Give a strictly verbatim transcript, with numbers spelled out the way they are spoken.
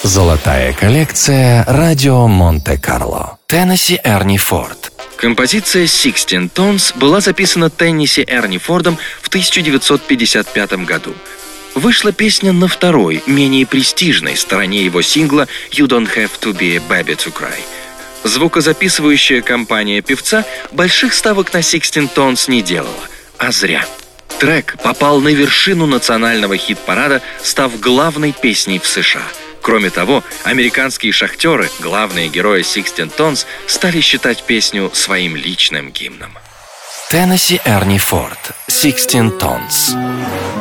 Золотая коллекция «Радио Монте-Карло». Теннесси Эрни Форд. Композиция «Sixteen Tones» была записана Теннесси Эрни Фордом в тысяча девятьсот пятьдесят пятом году. Вышла песня на второй, менее престижной стороне его сингла «You Don't Have to Be a Baby to Cry». Звукозаписывающая компания певца больших ставок на «Sixteen Tones» не делала, а зря. Трек попал на вершину национального хит-парада, став главной песней в США. Кроме того, американские шахтеры, главные герои Sixteen Tones, стали считать песню своим личным гимном. Теннесси Эрни Форд. Sixteen Tones.